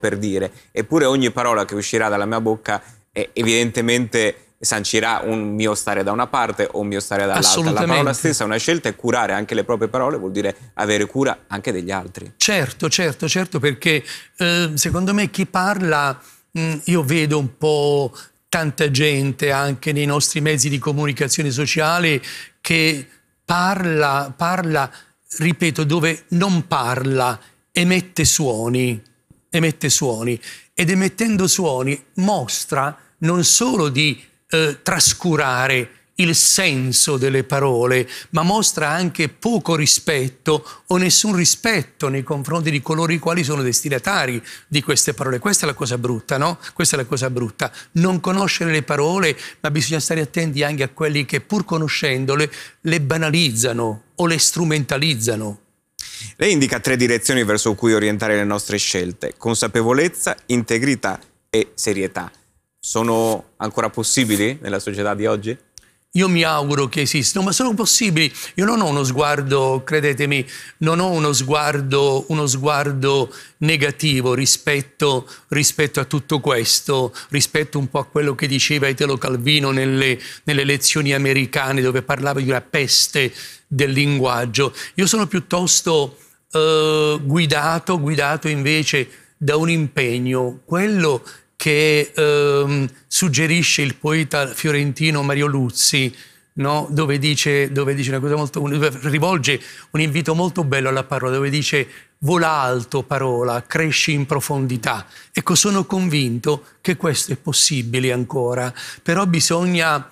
per dire, eppure ogni parola che uscirà dalla mia bocca evidentemente sancirà un mio stare da una parte o un mio stare dall'altra. La parola stessa è una scelta e curare anche le proprie parole vuol dire avere cura anche degli altri. Certo, perché secondo me chi parla, io vedo un po' tanta gente anche nei nostri mezzi di comunicazione sociale che parla, ripeto, dove non parla, emette suoni, ed emettendo suoni mostra non solo di trascurare il senso delle parole, ma mostra anche poco rispetto o nessun rispetto nei confronti di coloro i quali sono destinatari di queste parole. Questa è la cosa brutta, no? Questa è la cosa brutta. Non conoscere le parole, ma bisogna stare attenti anche a quelli che pur conoscendole le banalizzano o le strumentalizzano. Lei indica 3 direzioni verso cui orientare le nostre scelte: consapevolezza, integrità e serietà. Sono ancora possibili nella società di oggi? Io mi auguro che esistano, ma sono possibili. Io non ho uno sguardo, credetemi, non ho uno sguardo negativo rispetto a tutto questo, rispetto un po' a quello che diceva Italo Calvino nelle lezioni americane, dove parlava di una peste del linguaggio. Io sono piuttosto guidato invece da un impegno, quello che suggerisce il poeta fiorentino Mario Luzzi, no? dove dice una cosa molto, rivolge un invito molto bello alla parola, dove dice: vola alto parola, cresci in profondità. Ecco, sono convinto che questo è possibile ancora, però bisogna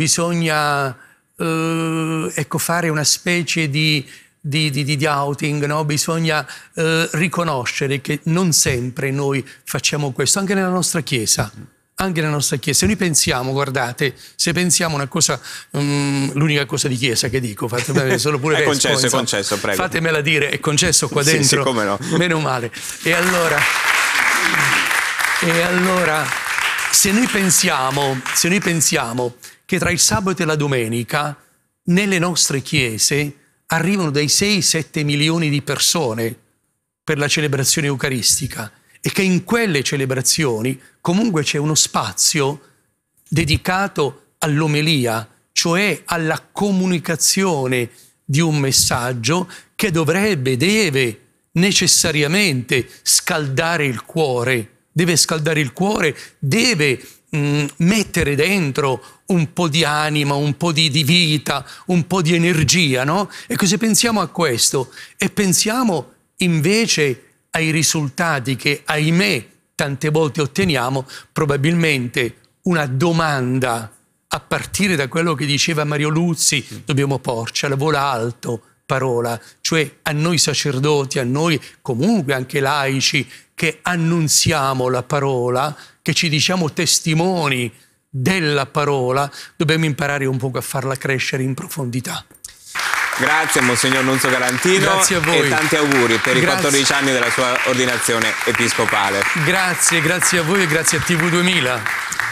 ecco, fare una specie di outing, no? Bisogna riconoscere che non sempre noi facciamo questo, anche nella nostra Chiesa. Anche nella nostra Chiesa. Noi pensiamo, guardate, se pensiamo una cosa, l'unica cosa di Chiesa che dico, fatemela, sono pure è concesso, è concesso, prego. Fatemela dire, è concesso qua dentro, sì, come no. Meno male. E allora, se noi pensiamo che tra il sabato e la domenica nelle nostre chiese arrivano dai 6-7 milioni di persone per la celebrazione eucaristica e che in quelle celebrazioni comunque c'è uno spazio dedicato all'omelia, cioè alla comunicazione di un messaggio che deve necessariamente scaldare il cuore, deve mettere dentro un po' di anima, un po' di vita, un po' di energia, no? Ecco, se pensiamo a questo e pensiamo invece ai risultati che, ahimè, tante volte otteniamo, probabilmente una domanda, a partire da quello che diceva Mario Luzzi, dobbiamo porcela: vola alto parola, cioè a noi sacerdoti, a noi comunque anche laici che annunziamo la parola, che ci diciamo testimoni della parola, dobbiamo imparare un poco a farla crescere in profondità. Grazie Monsignor Nunzio Galantino. Grazie a voi. E tanti auguri per i 14 anni della sua ordinazione episcopale. Grazie a voi e grazie a TV2000.